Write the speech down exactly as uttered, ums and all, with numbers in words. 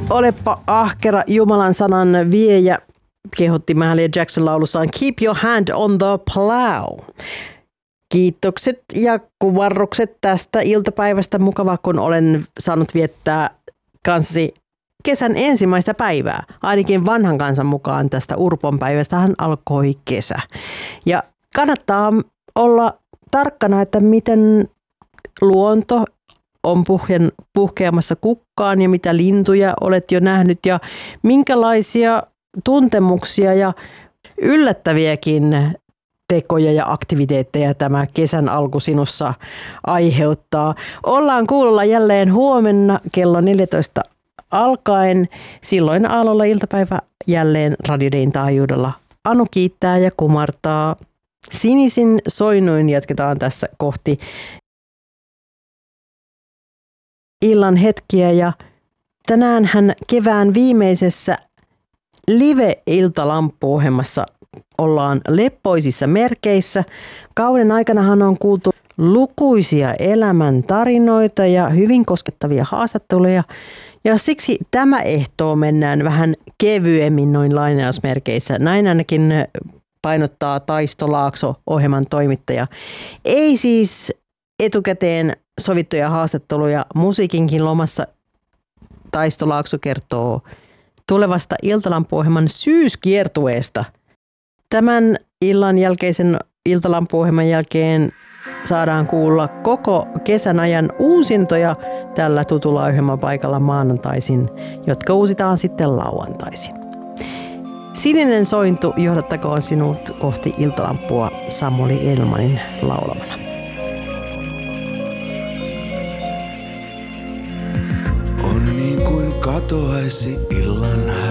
Olepa ahkera Jumalan sanan viejä, kehotti Mahalia Jackson laulussaan Keep your hand on the plow. Kiitokset ja kuvarrukset tästä iltapäivästä. Mukava, kun olen saanut viettää kanssasi kesän ensimmäistä päivää. Ainakin vanhan kansan mukaan tästä Urpon päivästähän alkoi kesä. Ja kannattaa olla tarkkana, että miten luonto on puhjen, puhkeamassa kukkaan ja mitä lintuja olet jo nähnyt ja minkälaisia tuntemuksia ja yllättäviäkin tekoja ja aktiviteetteja tämä kesän alku sinussa aiheuttaa. Ollaan kuulolla jälleen huomenna kello neljätoista alkaen. Silloin aallolla iltapäivä jälleen Radio Dayn taajuudella. Anu kiittää ja kumartaa. Sinisin soinnuin jatketaan tässä kohti illan hetkiä ja tänäänhän kevään viimeisessä live-iltalampu-ohjelmassa ollaan leppoisissa merkeissä. Kauden aikanahan on kuultu lukuisia elämän tarinoita ja hyvin koskettavia haastatteluja. Ja siksi tämä ehtoo mennään vähän kevyemmin noin lainausmerkeissä. Näin ainakin painottaa Taisto Laakso, ohjelman toimittaja. Ei siis etukäteen sovittuja haastatteluja musiikinkin lomassa. Taisto Laakso kertoo tulevasta iltalampu-ohjelman syyskiertueesta. Tämän illan jälkeisen iltalampu-ohjelman jälkeen saadaan kuulla koko kesän ajan uusintoja tällä tutulla ohjelmapaikalla maanantaisin, jotka uusitaan sitten lauantaisin. Sininen sointu johdattakoon sinut kohti iltalampua Samuli Elmanin laulamana. On niin kuin katoaisi illan